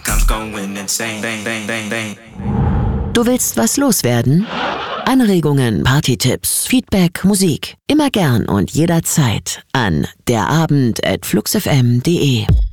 I'm going insane. Bang, bang, bang, bang. Du willst was loswerden? Anregungen, Partytipps, Feedback, Musik. Immer gern und jederzeit an derabend@fluxfm.de.